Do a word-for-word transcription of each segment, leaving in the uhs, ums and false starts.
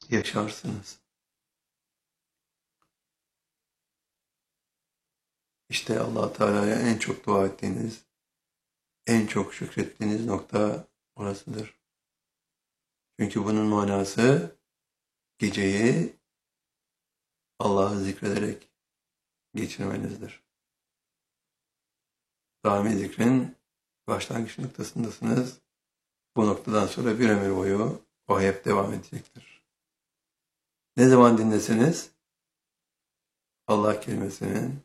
yaşarsınız. İşte Allah Teala'ya en çok dua ettiğiniz, en çok şükrettiğiniz nokta orasıdır. Çünkü bunun manası geceyi Allah'ı zikrederek geçirmenizdir. Daimi zikrin başlangıç noktasındasınız. Bu noktadan sonra bir ömür boyu o hep devam edecektir. Ne zaman dinleseniz Allah kelimesinin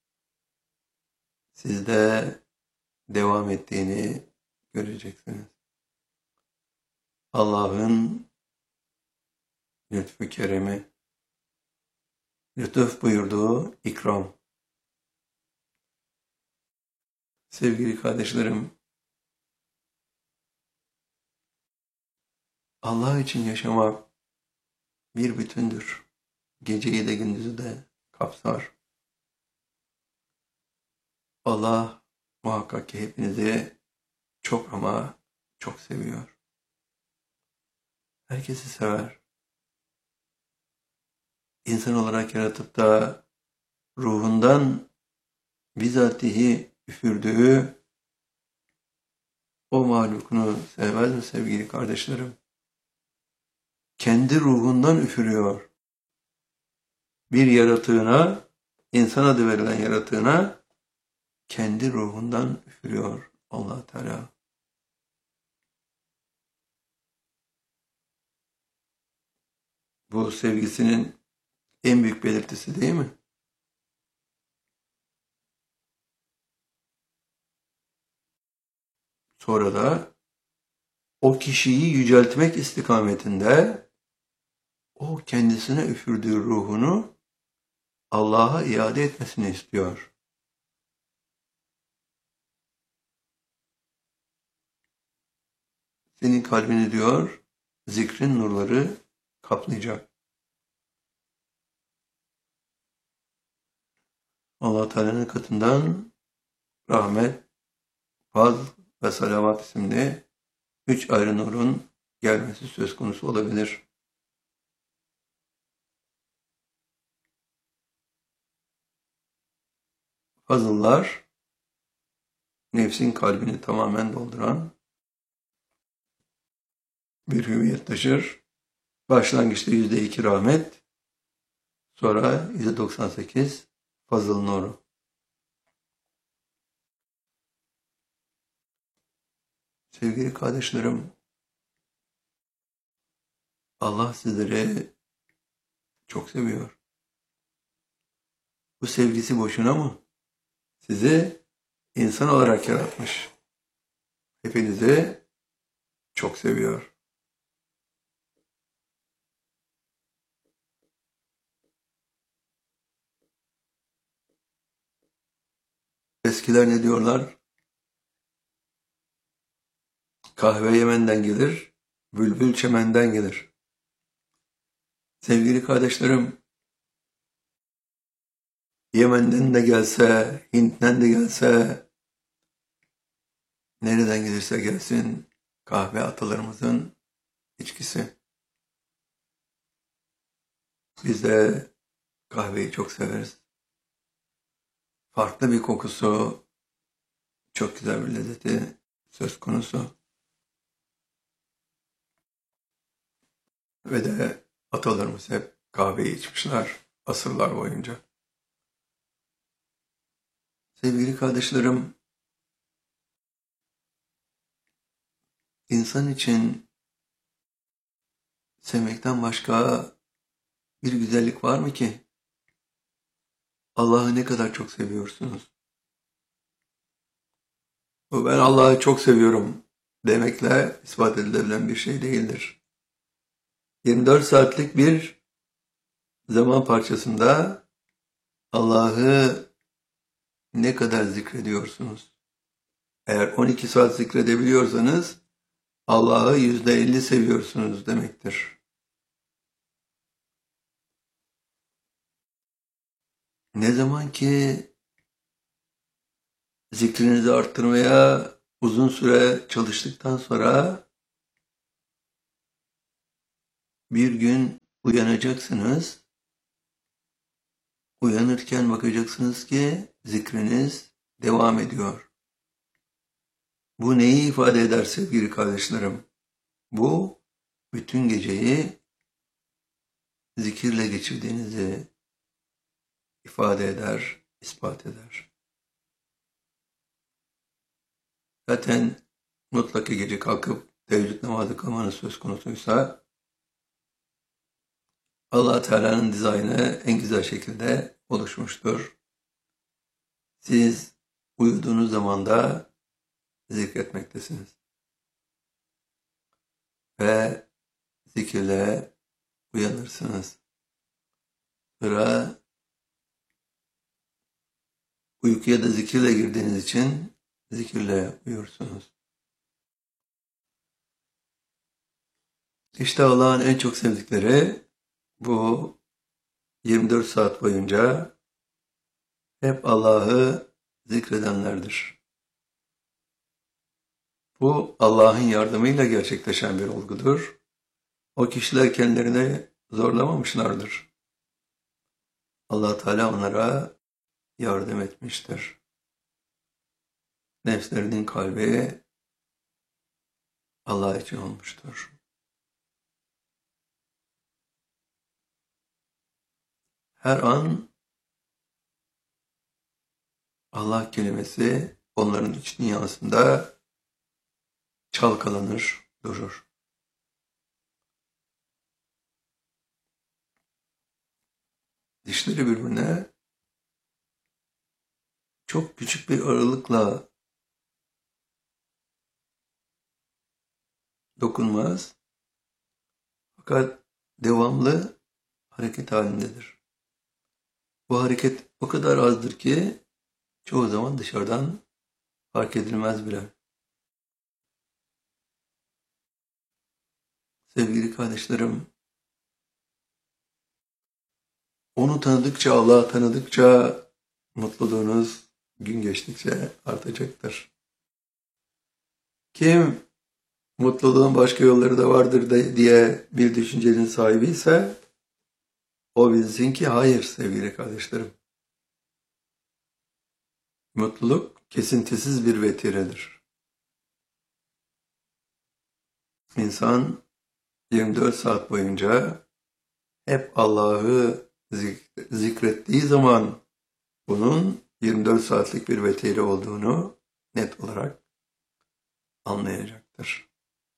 sizde devam ettiğini göreceksiniz. Allah'ın lütfu keremi, lütuf buyurduğu ikram. Sevgili kardeşlerim, Allah için yaşamak bir bütündür. Geceyi de gündüzü de kapsar. Allah muhakkak ki hepinizi çok ama çok seviyor. Herkesi sever. İnsan olarak yaratıp da ruhundan bizatihi üfürdüğü o mahlukunu sevmez mi sevgili kardeşlerim? Kendi ruhundan üfürüyor. Bir yaratığına, insan adı verilen yaratığına kendi ruhundan üfürüyor Allah Teala. Bu sevgisinin en büyük belirtisi değil mi? Sonra da o kişiyi yüceltmek istikametinde o kendisine üfürdüğü ruhunu Allah'a iade etmesini istiyor. Senin kalbini diyor, zikrin nurları kaplayacak. Allah Teala'nın katından rahmet, fazl ve salavat isimli üç ayrı nurun gelmesi söz konusu olabilir. Fazıllar, nefsin kalbini tamamen dolduran bir hüviyet taşır. Başlangıçta yüzde iki rahmet, sonra yüzde doksan sekiz fazıl nuru. Sevgili kardeşlerim, Allah sizleri çok seviyor. Bu sevgisi boşuna mı? Sizi insan olarak yaratmış. Hepinizi çok seviyor. Eskiler ne diyorlar? Kahve Yemen'den gelir, bülbül çemenden gelir. Sevgili kardeşlerim, Yemen'den de gelse, Hint'ten de gelse, nereden gelirse gelsin, kahve atalarımızın içkisi. Biz de kahveyi çok severiz. Farklı bir kokusu, çok güzel bir lezzeti söz konusu. Ve de atalarımız hep kahveyi içmişler asırlar boyunca. Sevgili kardeşlerim, insan için sevmekten başka bir güzellik var mı ki? Allah'ı ne kadar çok seviyorsunuz? Bu ben Allah'ı çok seviyorum demekle ispat edilebilen bir şey değildir. yirmi dört saatlik bir zaman parçasında Allah'ı ne kadar zikrediyorsunuz? Eğer on iki saat zikredebiliyorsanız Allah'ı yüzde elli seviyorsunuz demektir. Ne zaman ki zikrinizi arttırmaya uzun süre çalıştıktan sonra bir gün Uyanacaksınız. Uyanırken bakacaksınız ki zikriniz devam ediyor. Bu neyi ifade eder sevgili kardeşlerim? Bu bütün geceyi zikirle geçirdiğinizi ifade eder, ispat eder. Zaten mutlaka gece kalkıp teheccüd namazı kılmanız söz konusuysa Allah Teala'nın dizaynı en güzel şekilde oluşmuştur. Siz uyuduğunuz zaman da zikretmektesiniz. Ve zikirle uyanırsınız. Sonra uykuya da zikirle girdiğiniz için zikirle uyursunuz. İşte Allah'ın en çok sevdikleri bu yirmi dört saat boyunca hep Allah'ı zikredenlerdir. Bu Allah'ın yardımıyla gerçekleşen bir olgudur. O kişiler kendilerini zorlamamışlardır. Allah Teala onlara yardım etmiştir. Nefslerinin kalbi Allah için olmuştur. Her an Allah kelimesi onların iç dünyasında çalkalanır, durur. Dişleri birbirine çok küçük bir aralıkla dokunmaz. Fakat devamlı hareket halindedir. Bu hareket o kadar azdır ki çoğu zaman dışarıdan fark edilmez bile. Sevgili kardeşlerim, onu tanıdıkça, Allah'ı tanıdıkça mutluluğunuz gün geçtikçe artacaktır. Kim mutluluğun başka yolları da vardır diye bir düşüncenin sahibi ise o bilsin ki hayır sevgili kardeşlerim. Mutluluk kesintisiz bir vetiredir. İnsan yirmi dört saat boyunca hep Allah'ı zikrettiği zaman bunun yirmi dört saatlik bir vetire olduğunu net olarak anlayacaktır.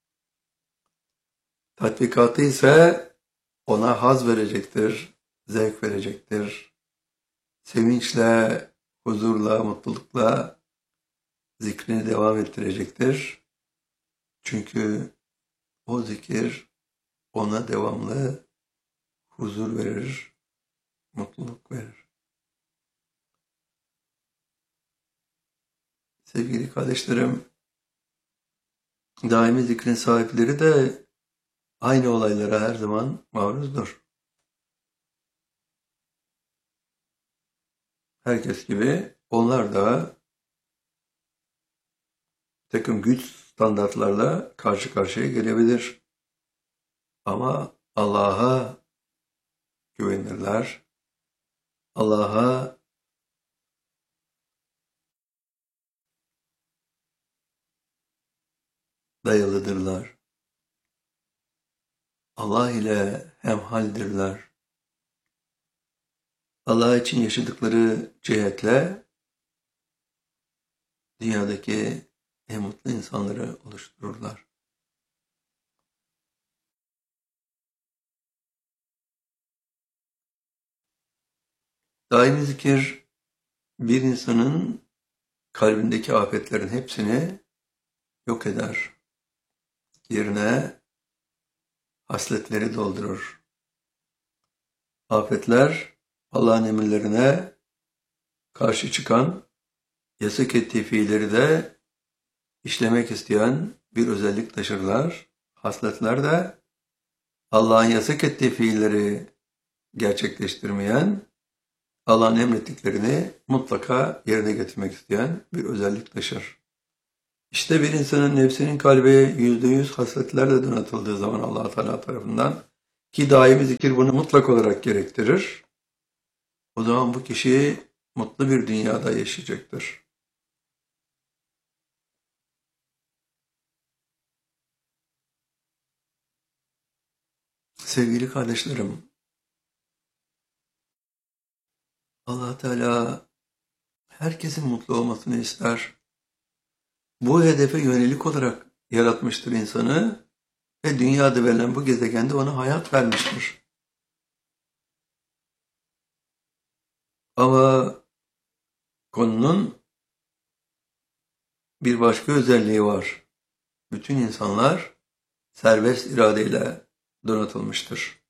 Tatbikatı ise ona haz verecektir, zevk verecektir. Sevinçle, huzurla, mutlulukla zikrini devam ettirecektir. Çünkü o zikir ona devamlı huzur verir, mutluluk verir. Sevgili kardeşlerim, daimi zikrin sahipleri de aynı olaylara her zaman maruzdur. Herkes gibi onlar da takım güç standartlarla karşı karşıya gelebilir. Ama Allah'a güvenirler. Allah'a dayalıdırlar. Allah ile hemhaldirler. Allah için yaşadıkları cihetle dünyadaki en mutlu insanları oluştururlar. Daimi zikir bir insanın kalbindeki afetlerin hepsini yok eder. Yerine hasletleri doldurur. Afetler Allah'ın emirlerine karşı çıkan, yasak ettiği fiilleri de işlemek isteyen bir özellik taşırlar. Hasletler de Allah'ın yasak ettiği fiilleri gerçekleştirmeyen, Allah'ın emrettiklerini mutlaka yerine getirmek isteyen bir özellik taşır. İşte bir insanın nefsinin kalbi yüzde yüz hasletlerle donatıldığı zaman Allah Teala tarafından Ki daimi zikir bunu mutlak olarak gerektirir. O zaman bu kişi mutlu bir dünyada yaşayacaktır. Sevgili kardeşlerim, Allah Teala herkesin mutlu olmasını ister. Bu hedefe yönelik olarak yaratmıştır insanı ve dünyada verilen bu gezegende ona hayat vermiştir. Ama konunun bir başka özelliği var. Bütün insanlar serbest iradeyle donatılmıştır.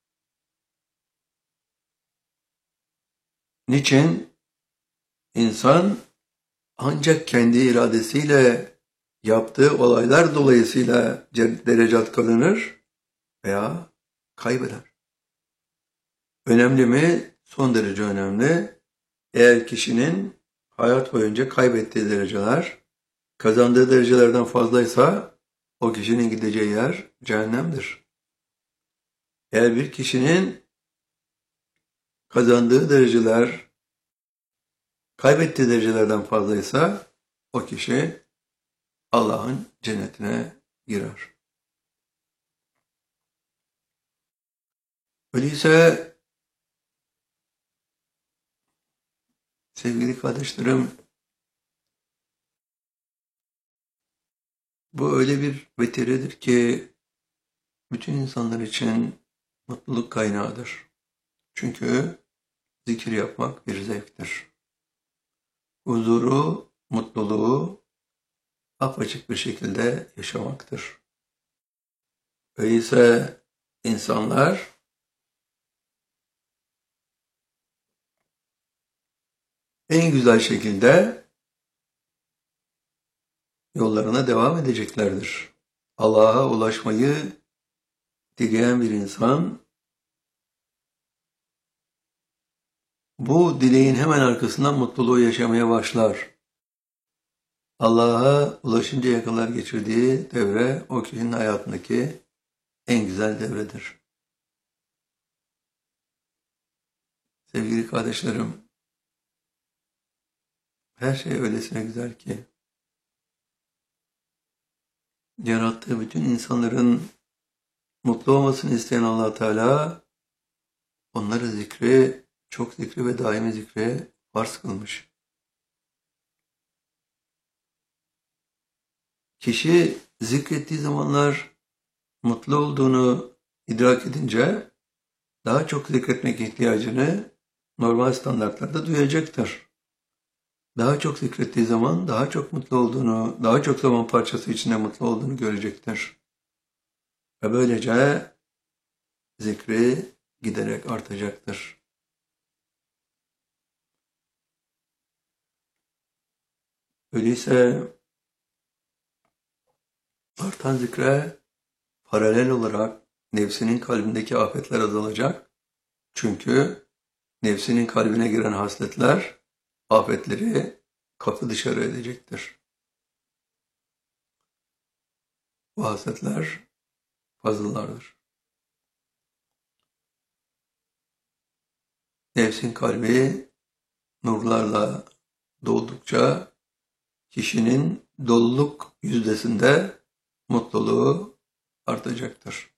Niçin? İnsan ancak kendi iradesiyle yaptığı olaylar dolayısıyla derecat kazanır veya kaybeder. Önemli mi? Son derece önemli. Eğer kişinin hayat boyunca kaybettiği dereceler kazandığı derecelerden fazlaysa o kişinin gideceği yer cehennemdir. Eğer bir kişinin kazandığı dereceler kaybettiği derecelerden fazlaysa o kişi Allah'ın cennetine girer. Öyleyse sevgili kardeşlerim, bu öyle bir vetiredir ki bütün insanlar için mutluluk kaynağıdır. Çünkü zikir yapmak bir zevktir. Huzuru, mutluluğu apaçık bir şekilde yaşamaktır. Öyleyse insanlar en güzel şekilde yollarına devam edeceklerdir. Allah'a ulaşmayı dileyen bir insan bu dileğin hemen arkasından mutluluğu yaşamaya başlar. Allah'a ulaşıncaya kadar geçirdiği devre o kişinin hayatındaki en güzel devredir. Sevgili kardeşlerim, her şey öylesine güzel ki yarattığı bütün insanların mutlu olmasını isteyen Allah Teala onları zikri, çok zikri ve daimi zikri farz kılmış. Kişi zikrettiği zamanlar mutlu olduğunu idrak edince daha çok zikretmek ihtiyacını normal standartlarda duyacaktır. Daha çok zikrettiği zaman daha çok mutlu olduğunu, daha çok zaman parçası içinde mutlu olduğunu görecektir. Ve böylece zikri giderek artacaktır. Öyleyse artan zikre paralel olarak nefsinin kalbindeki afetler azalacak. Çünkü nefsinin kalbine giren hasletler afetleri kapı dışarı edecektir. Bu hasletler fazlalardır. Nefsin kalbi nurlarla doldukça kişinin doluluk yüzdesinde mutluluğu artacaktır.